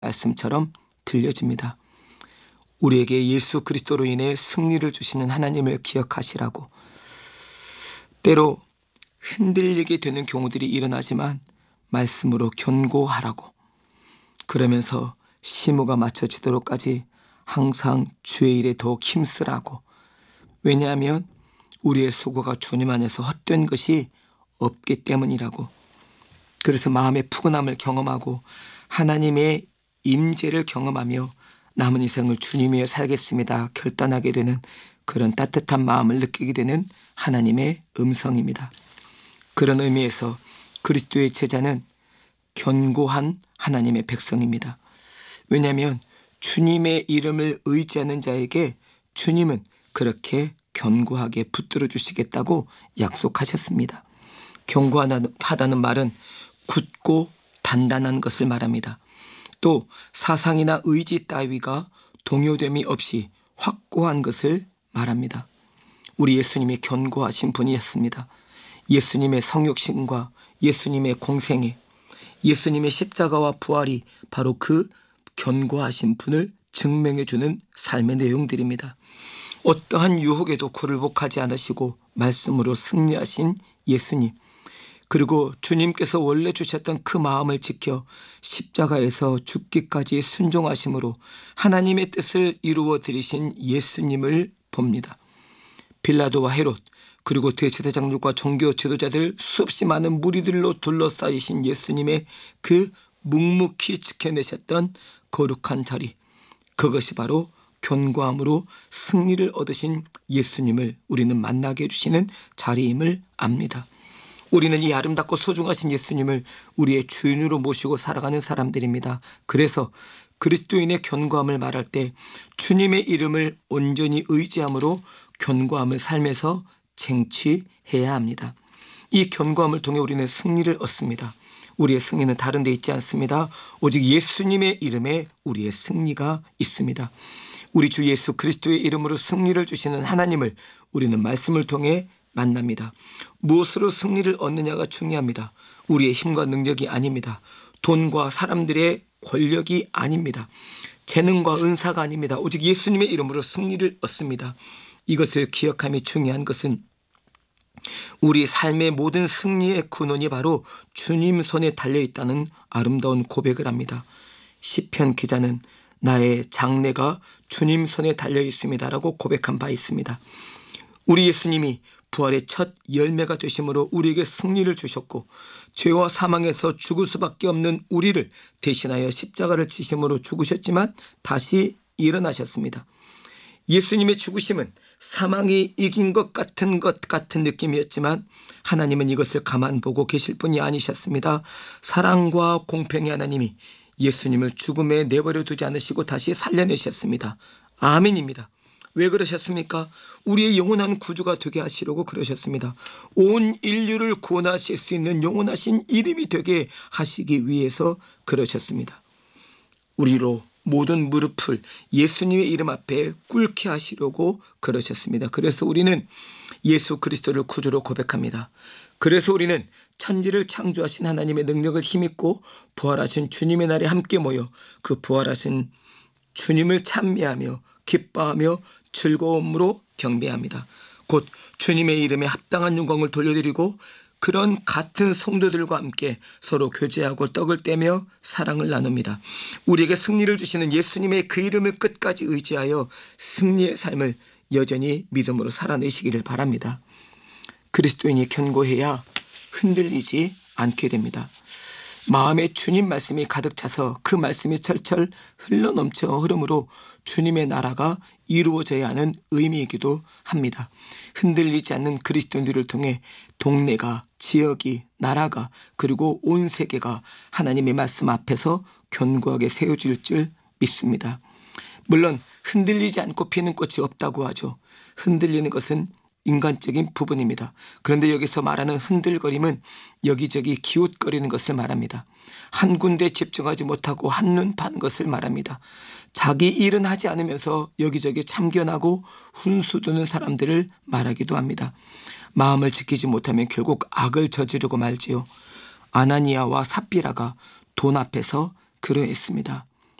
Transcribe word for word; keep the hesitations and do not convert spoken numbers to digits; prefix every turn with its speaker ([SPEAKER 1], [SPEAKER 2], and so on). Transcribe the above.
[SPEAKER 1] 말씀처럼 들려집니다. 우리에게 예수 그리스도로 인해 승리를 주시는 하나님을 기억하시라고. 때로 흔들리게 되는 경우들이 일어나지만 말씀으로 견고하라고. 그러면서 심호가 맞춰지도록까지 항상 주의 일에 더욱 힘쓰라고. 왜냐하면 우리의 수고가 주님 안에서 헛된 것이 없기 때문이라고. 그래서 마음의 푸근함을 경험하고 하나님의 임재를 경험하며 남은 인생을 주님 위해 살겠습니다 결단하게 되는 그런 따뜻한 마음을 느끼게 되는 하나님의 음성입니다. 그런 의미에서 그리스도의 제자는 견고한 하나님의 백성입니다. 왜냐하면 주님의 이름을 의지하는 자에게 주님은 그렇게 견고하게 붙들어 주시겠다고 약속하셨습니다. 견고하다는 말은 굳고 단단한 것을 말합니다. 또 사상이나 의지 따위가 동요됨이 없이 확고한 것을 말합니다. 우리 예수님이 견고하신 분이었습니다. 예수님의 성육신과 예수님의 공생애, 예수님의 십자가와 부활이 바로 그 견고하신 분을 증명해주는 삶의 내용들입니다. 어떠한 유혹에도 굴복하지 않으시고 말씀으로 승리하신 예수님, 그리고 주님께서 원래 주셨던 그 마음을 지켜 십자가에서 죽기까지 순종하심으로 하나님의 뜻을 이루어 드리신 예수님을 봅니다. 빌라도와 헤롯, 그리고 대제사장들과 종교 지도자들 수없이 많은 무리들로 둘러싸이신 예수님의 그 묵묵히 지켜내셨던 거룩한 자리, 그것이 바로 견고함으로 승리를 얻으신 예수님을 우리는 만나게 해주시는 자리임을 압니다. 우리는 이 아름답고 소중하신 예수님을 우리의 주인으로 모시고 살아가는 사람들입니다. 그래서 그리스도인의 견고함을 말할 때 주님의 이름을 온전히 의지함으로 견고함을 삶에서 쟁취해야 합니다. 이 견고함을 통해 우리는 승리를 얻습니다. 우리의 승리는 다른 데 있지 않습니다. 오직 예수님의 이름에 우리의 승리가 있습니다. 우리 주 예수 그리스도의 이름으로 승리를 주시는 하나님을 우리는 말씀을 통해 만납니다. 무엇으로 승리를 얻느냐가 중요합니다. 우리의 힘과 능력이 아닙니다. 돈과 사람들의 권력이 아닙니다. 재능과 은사가 아닙니다. 오직 예수님의 이름으로 승리를 얻습니다. 이것을 기억함이 중요한 것은 우리 삶의 모든 승리의 근원이 바로 주님 손에 달려있다는 아름다운 고백을 합니다. 시편 기자는 나의 장래가 주님 손에 달려있습니다 라고 고백한 바 있습니다. 우리 예수님이 부활의 첫 열매가 되심으로 우리에게 승리를 주셨고 죄와 사망에서 죽을 수밖에 없는 우리를 대신하여 십자가를 지심으로 죽으셨지만 다시 일어나셨습니다. 예수님의 죽으심은 사망이 이긴 것 같은 것 같은 느낌이었지만 하나님은 이것을 가만 보고 계실 분이 아니셨습니다. 사랑과 공평의 하나님이 예수님을 죽음에 내버려 두지 않으시고 다시 살려내셨습니다. 아멘입니다. 왜 그러셨습니까? 우리의 영원한 구주가 되게 하시려고 그러셨습니다. 온 인류를 구원하실 수 있는 영원하신 이름이 되게 하시기 위해서 그러셨습니다. 우리로 모든 무릎을 예수님의 이름 앞에 꿇게 하시려고 그러셨습니다. 그래서 우리는 예수 그리스도를 구주로 고백합니다. 그래서 우리는 천지를 창조하신 하나님의 능력을 힘입고 부활하신 주님의 날에 함께 모여 그 부활하신 주님을 찬미하며 기뻐하며 즐거움으로 경배합니다. 곧 주님의 이름에 합당한 영광을 돌려드리고 그런 같은 성도들과 함께 서로 교제하고 떡을 떼며 사랑을 나눕니다. 우리에게 승리를 주시는 예수님의 그 이름을 끝까지 의지하여 승리의 삶을 여전히 믿음으로 살아내시기를 바랍니다. 그리스도인이 견고해야 흔들리지 않게 됩니다. 마음에 주님 말씀이 가득 차서 그 말씀이 철철 흘러넘쳐 흐름으로 주님의 나라가 이루어져야 하는 의미이기도 합니다. 흔들리지 않는 그리스도인들을 통해 동네가, 지역이, 나라가, 그리고 온 세계가 하나님의 말씀 앞에서 견고하게 세워질 줄 믿습니다. 물론 흔들리지 않고 피는 꽃이 없다고 하죠. 흔들리는 것은 인간적인 부분입니다. 그런데 여기서 말하는 흔들거림은 여기저기 기웃거리는 것을 말합니다. 한 군데 집중하지 못하고 한눈 파는 것을 말합니다. 자기 일은 하지 않으면서 여기저기 참견하고 훈수두는 사람들을 말하기도 합니다. 마음을 지키지 못하면 결국 악을 저지르고 말지요. 아나니아와 삽비라가 돈 앞에서 그러했습니다.